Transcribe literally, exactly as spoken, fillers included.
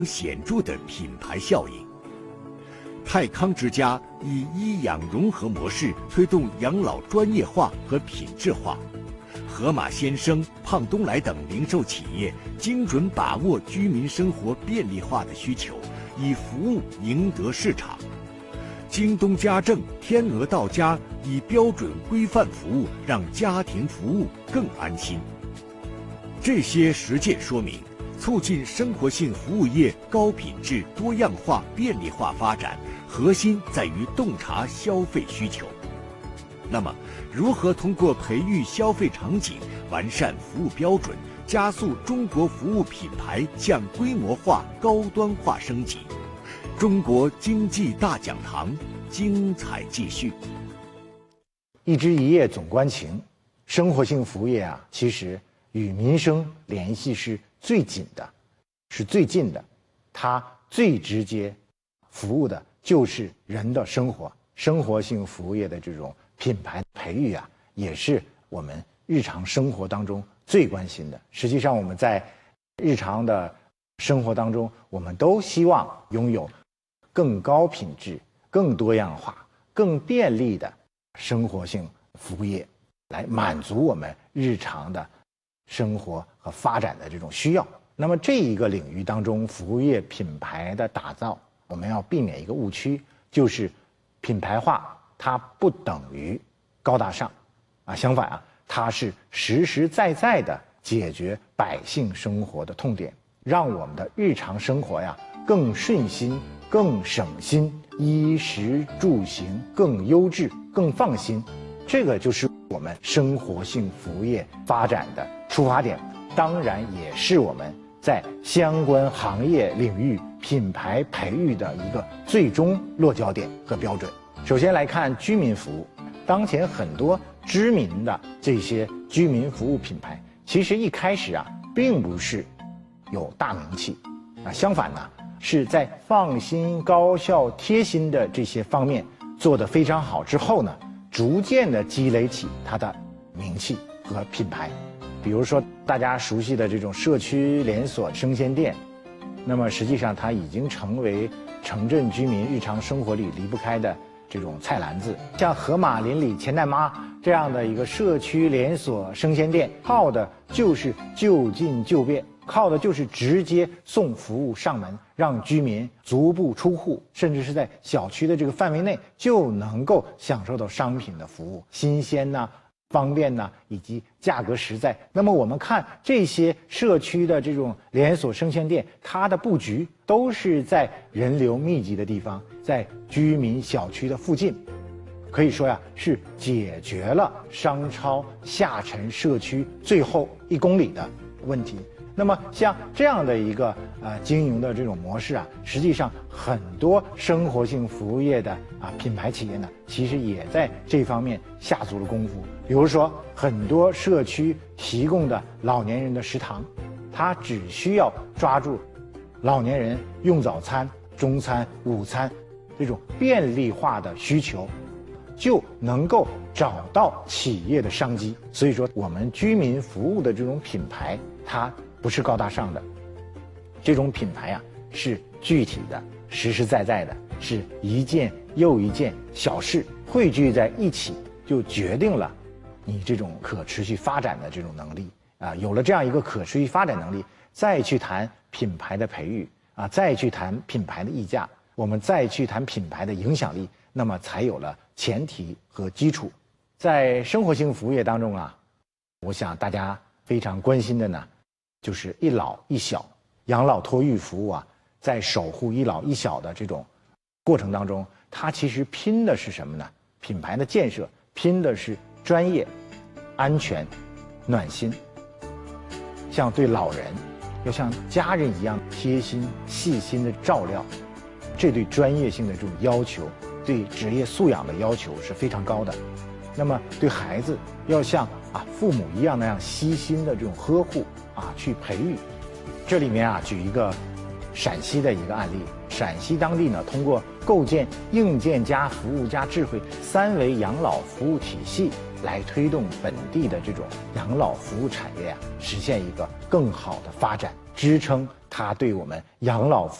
显著的品牌效应。泰康之家以医养融合模式推动养老专业化和品质化，盒马鲜生、胖东来等零售企业精准把握居民生活便利化的需求，以服务赢得市场。京东家政、天鹅到家以标准规范服务，让家庭服务更安心。这些实践说明，促进生活性服务业高品质、多样化、便利化发展，核心在于洞察消费需求。那么，如何通过培育消费场景、完善服务标准，加速中国服务品牌向规模化、高端化升级？中国经济大讲堂精彩继续。 一枝一叶总关情，生活性服务业啊，其实与民生联系是最紧的，是最近的，它最直接服务的就是人的生活。生活性服务业的这种品牌培育啊，也是我们日常生活当中最关心的。实际上，我们在日常的生活当中，我们都希望拥有更高品质、更多样化、更便利的生活性服务业，来满足我们日常的生活和发展的这种需要。那么这一个领域当中，服务业品牌的打造，我们要避免一个误区，就是品牌化它不等于高大上啊，相反啊，它是实实在在的解决百姓生活的痛点，让我们的日常生活呀更顺心、更省心，衣食住行更优质、更放心。这个就是我们生活性服务业发展的出发点，当然也是我们在相关行业领域品牌培育的一个最终落脚点和标准。首先来看居民服务，当前很多知名的这些居民服务品牌，其实一开始啊，并不是有大名气啊，相反呢，是在放心、高效、贴心的这些方面做得非常好之后呢，逐渐的积累起它的名气和品牌。比如说大家熟悉的这种社区连锁生鲜店，那么实际上它已经成为城镇居民日常生活里离不开的这种菜篮子。像盒马邻里钱袋妈这样的一个社区连锁生鲜店，靠的就是就近就便，靠的就是直接送服务上门，让居民足不出户，甚至是在小区的这个范围内就能够享受到商品的服务，新鲜呐、方便呐，以及价格实在。那么我们看这些社区的这种连锁生鲜店，它的布局都是在人流密集的地方，在居民小区的附近，可以说呀，是解决了商超下沉社区最后一公里的问题。那么像这样的一个呃经营的这种模式啊，实际上很多生活性服务业的啊品牌企业呢，其实也在这方面下足了功夫。比如说很多社区提供的老年人的食堂，它只需要抓住老年人用早餐、中餐、午餐这种便利化的需求，就能够找到企业的商机。所以说我们居民服务的这种品牌，它不是高大上的，这种品牌啊是具体的、实实在在的，是一件又一件小事汇聚在一起，就决定了你这种可持续发展的这种能力啊。有了这样一个可持续发展能力，再去谈品牌的培育啊，再去谈品牌的溢价，我们再去谈品牌的影响力，那么才有了前提和基础。在生活性服务业当中啊，我想大家非常关心的呢，就是一老一小养老托育服务啊，在守护一老一小的这种过程当中，它其实拼的是什么呢？品牌的建设拼的是专业、安全、暖心。像对老人要像家人一样贴心细心的照料，这对专业性的这种要求，对职业素养的要求是非常高的。那么对孩子要像啊父母一样那样悉心的这种呵护啊去培育。这里面啊举一个陕西的一个案例，陕西当地呢通过构建硬件加服务加智慧三维养老服务体系，来推动本地的这种养老服务产业啊实现一个更好的发展，支撑它对我们养老